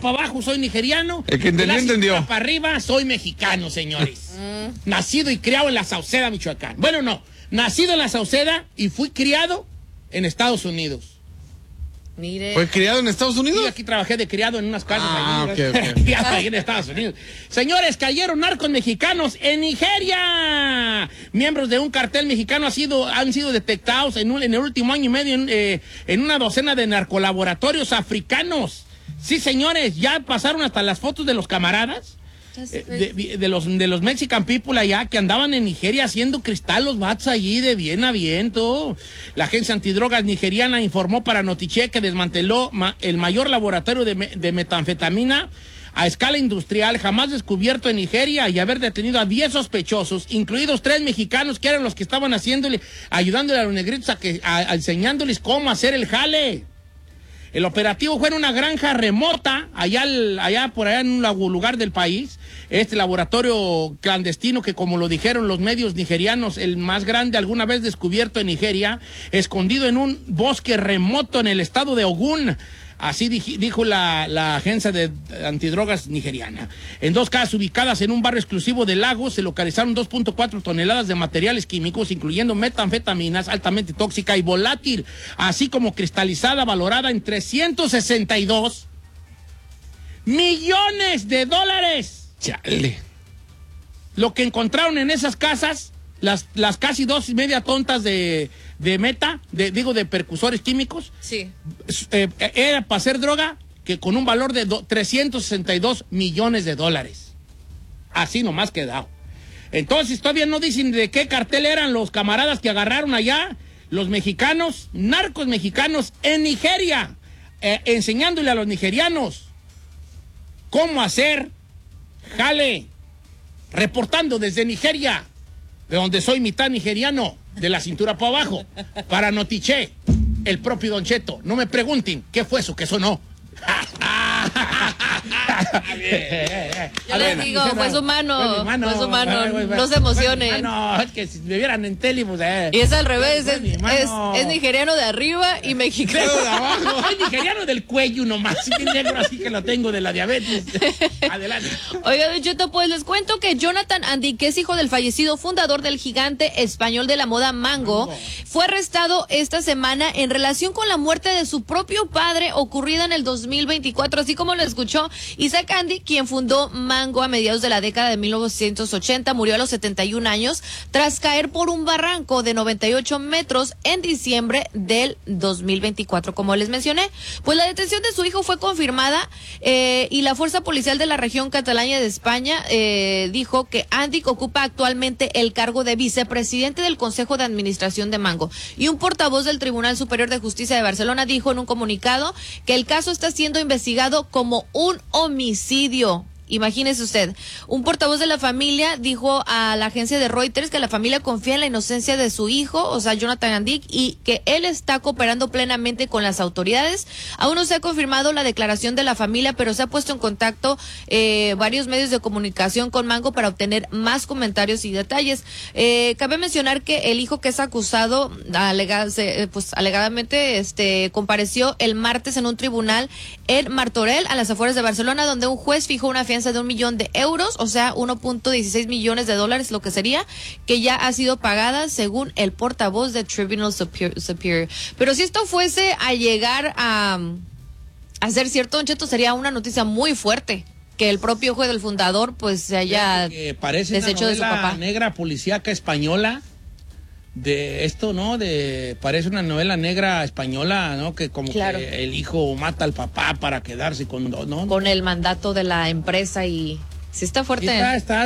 para abajo soy nigeriano. El que entendió, de la cintura entendió. para arriba soy mexicano, señores. Nacido y criado en La Sauceda, Michoacán. Bueno, no. Nacido en La Sauceda y fui criado en Estados Unidos. Mire. ¿Fue criado en Estados Unidos? Sí, aquí trabajé de criado en unas casas ok. criado ahí en Estados Unidos. Señores, cayeron narcos mexicanos en Nigeria. Miembros de un cartel mexicano han sido detectados en el último año y medio en una docena de narcolaboratorios africanos. Sí, señores, ya pasaron hasta las fotos de los camaradas. De los Mexican people allá que andaban en Nigeria haciendo cristal los vatos allí de bien a bien todo. La agencia antidrogas nigeriana informó para Notiche que desmanteló el mayor laboratorio de metanfetamina a escala industrial jamás descubierto en Nigeria y haber detenido a 10 sospechosos, incluidos 3 mexicanos que eran los que estaban ayudándole a los negritos enseñándoles cómo hacer el jale. El operativo fue en una granja remota, por allá en un lugar del país. Este laboratorio clandestino que, como lo dijeron los medios nigerianos, el más grande alguna vez descubierto en Nigeria, escondido en un bosque remoto en el estado de Ogún. Así dijo la agencia de antidrogas nigeriana. En 2 casas ubicadas en un barrio exclusivo de Lagos, se localizaron 2.4 toneladas de materiales químicos, incluyendo metanfetaminas altamente tóxica y volátil, así como cristalizada, valorada en $362 millones. Chale. Lo que encontraron en esas casas, las casi 2.5 tontas de precursores químicos, Sí. Era para hacer droga que con un valor de $362 millones. Así nomás quedado. Entonces todavía no dicen de qué cartel eran los camaradas que agarraron allá, los mexicanos, narcos mexicanos en Nigeria, enseñándole a los nigerianos cómo hacer jale, reportando desde Nigeria, de donde soy mitad nigeriano, de la cintura para abajo, para Notiche, el propio Don Cheto. No me pregunten qué fue eso, que sonó. Yo les digo, fue su mano. No se emocione. No, es que si me vieran en tele, pues... Y es al revés, es nigeriano de arriba y mexicano de abajo. Es nigeriano del cuello nomás, negro, así que lo tengo de la diabetes. Adelante. Oiga, Don Cheto, pues les cuento que Jonathan Andy, que es hijo del fallecido fundador del gigante español de la moda Mango, fue arrestado esta semana en relación con la muerte de su propio padre ocurrida en el 2024, así como lo escuchó. Isaac Andy, quien fundó Mango a mediados de la década de 1980, murió a los 71 años tras caer por un barranco de 98 metros en diciembre del 2024. Como les mencioné, pues la detención de su hijo fue confirmada y la fuerza policial de la región catalana de España dijo que Andy ocupa actualmente el cargo de vicepresidente del Consejo de Administración de Mango. Y un portavoz del Tribunal Superior de Justicia de Barcelona dijo en un comunicado que el caso está siendo investigado como un homicidio. Imagínese usted, un portavoz de la familia dijo a la agencia de Reuters que la familia confía en la inocencia de su hijo, o sea, Jonathan Andy, y que él está cooperando plenamente con las autoridades. Aún no se ha confirmado la declaración de la familia, pero se ha puesto en contacto varios medios de comunicación con Mango para obtener más comentarios y detalles. Cabe mencionar que el hijo que es acusado, alegadamente, compareció el martes en un tribunal en Martorell, a las afueras de Barcelona, donde un juez fijó una fianza de $1 millón, o sea, $1.16 millones, lo que sería, que ya ha sido pagada según el portavoz de Tribunal Superior. Pero si esto fuese a llegar a ser cierto, Don Cheto, sería una noticia muy fuerte, que el propio juez del fundador pues se haya deshecho de su papá. Negra policíaca española de esto, ¿no? Parece una novela negra española, ¿no? Que como claro, que el hijo mata al papá para quedarse con, ¿no? Con el mandato de la empresa y sí está fuerte. Está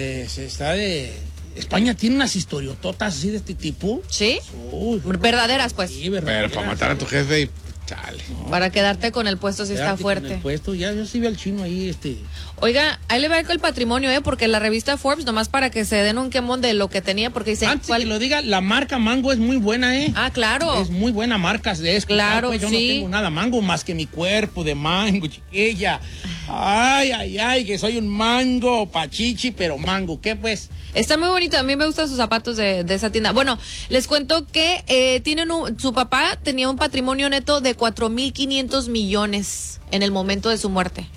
de España tiene unas historiototas así de este tipo. ¿Sí? Verdaderas, pues. Sí, verdaderas. Pero para matar a tu jefe y chale. No. Para quedarte con el puesto sí está fuerte. Con el puesto, ya yo sí vi al chino ahí, Oiga, ahí le va con el patrimonio, porque la revista Forbes, nomás para que se den un quemón de lo que tenía, porque dice... Antes que lo diga, la marca Mango es muy buena, Ah, claro. Es muy buena marca. Claro, pues, yo sí. no tengo nada mango más que mi cuerpo de mango, chiquilla. Ay, que soy un mango, pachichi, pero mango, ¿qué pues? Está muy bonito, a mí me gustan sus zapatos de esa tienda. Bueno, les cuento que su papá tenía un patrimonio neto de 4,500 millones en el momento de su muerte.